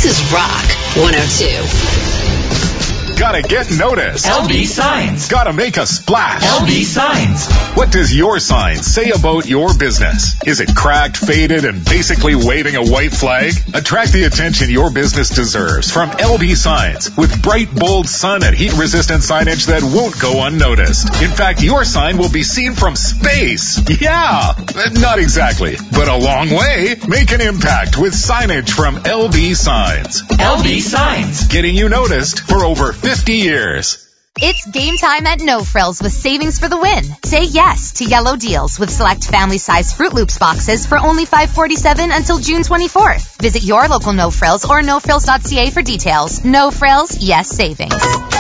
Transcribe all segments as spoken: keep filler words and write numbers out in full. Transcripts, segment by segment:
This is Rock one oh two. Gotta get noticed. L B Signs. Gotta make a splash. L B Signs. What does your sign say about your business? Is it cracked, faded, and basically waving a white flag? Attract the attention your business deserves from L B Signs with bright, bold, sun and heat-resistant signage that won't go unnoticed. In fact, your sign will be seen from space. Yeah, not exactly, but a long way. Make an impact with signage from L B Signs. L B Signs. Getting you noticed for over fifty years. It's game time at No Frills with savings for the win. Say yes to yellow deals with select family-size Fruit Loops boxes for only five dollars and forty-seven cents until June twenty-fourth. Visit your local No Frills or no frills dot c a for details. No Frills, yes savings.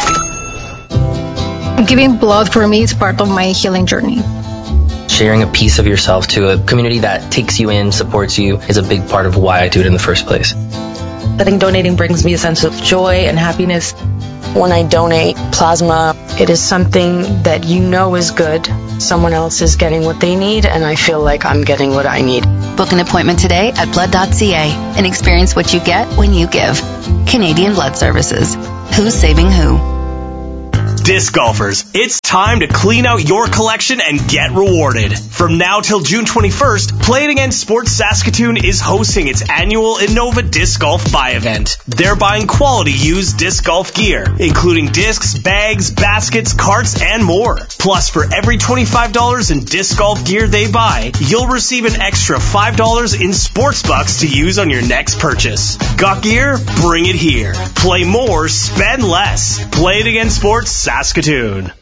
Giving blood for me is part of my healing journey. Sharing a piece of yourself to a community that takes you in, supports you, is a big part of why I do it in the first place. I think donating brings me a sense of joy and happiness. When I donate plasma, it is something that you know is good. Someone else is getting what they need, and I feel like I'm getting what I need. Book an appointment today at blood dot c a and experience what you get when you give. Canadian Blood Services. Who's saving who? Disc golfers, it's time to clean out your collection and get rewarded. From now till June twenty-first, Play It Again Sports Saskatoon is hosting its annual Innova Disc Golf Buy event. They're buying quality used disc golf gear, including discs, bags, baskets, carts, and more. Plus, for every twenty-five dollars in disc golf gear they buy, you'll receive an extra five dollars in sports bucks to use on your next purchase. Got gear? Bring it here. Play more, spend less. Play It Again Sports Saskatoon.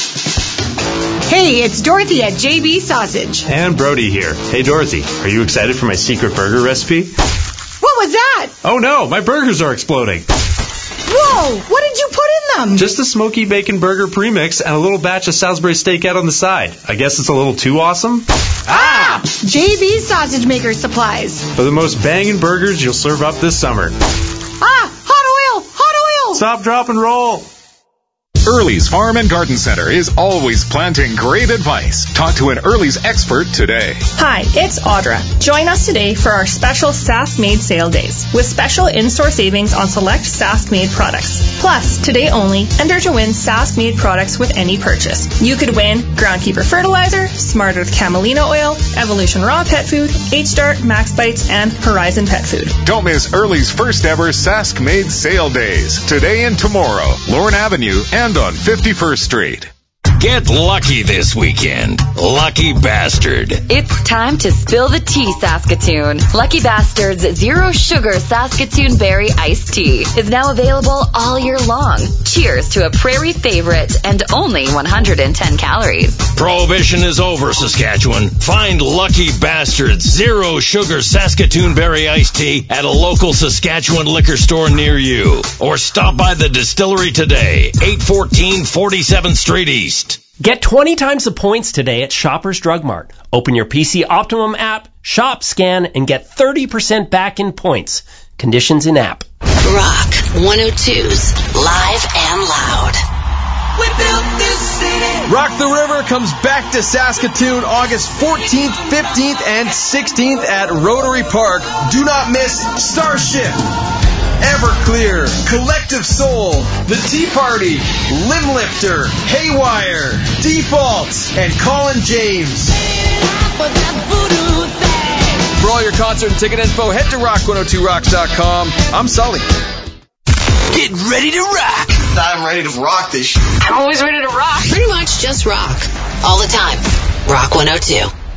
Hey, it's Dorothy at J B Sausage. And Brody here. Hey, Dorothy, are you excited for my secret burger recipe? What was that? Oh no, my burgers are exploding. Whoa, what did you put in them? Just a smoky bacon burger premix and a little batch of Salisbury steak out on the side. I guess it's a little too awesome? Ah! J B Sausage Maker Supplies. For the most banging burgers you'll serve up this summer. Ah, hot oil, hot oil! Stop, drop, and roll. Early's Farm and Garden Center is always planting great advice. Talk to an Early's expert today. Hi, it's Audra. Join us today for our special Sask Made Sale Days with special in-store savings on select Sask Made products. Plus, today only, enter to win Sask Made products with any purchase. You could win Groundkeeper Fertilizer, Smart Earth Camelina Oil, Evolution Raw Pet Food, H-Start, Max Bites, and Horizon Pet Food. Don't miss Early's first ever Sask Made Sale Days. Today and tomorrow, Lorne Avenue and on fifty-first Street. Get lucky this weekend. Lucky Bastard. It's time to spill the tea, Saskatoon. Lucky Bastard's Zero Sugar Saskatoon Berry Iced Tea is now available all year long. Cheers to a prairie favorite and only one hundred ten calories. Prohibition is over, Saskatchewan. Find Lucky Bastard's Zero Sugar Saskatoon Berry Iced Tea at a local Saskatchewan liquor store near you. Or stop by the distillery today, eight fourteen forty-seventh Street East. Get twenty times the points today at Shoppers Drug Mart. Open your P C Optimum app, shop, scan, and get thirty percent back in points. Conditions in app. Rock one oh two's Live and Loud. We built this city. Rock the River comes back to Saskatoon August fourteenth, fifteenth, and sixteenth at Rotary Park. Do not miss Starship, Everclear, Collective Soul, The Tea Party, Limblifter, Haywire, Default, and Colin James. For all your concert and ticket info, head to rock one oh two rocks dot com. I'm Sully. Get ready to rock. I'm ready to rock this shit. I'm always ready to rock. Pretty much just rock. All the time. Rock one oh two.